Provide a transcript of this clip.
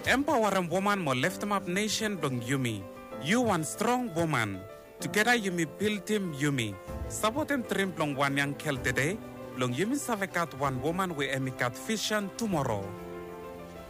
Empower a woman mo lift up nation dong Yumi. You one strong woman. Together Yumi build team Yumi. Sabotem trim long one young kel today. Long Yumi savekat one woman we emikat vision tomorrow.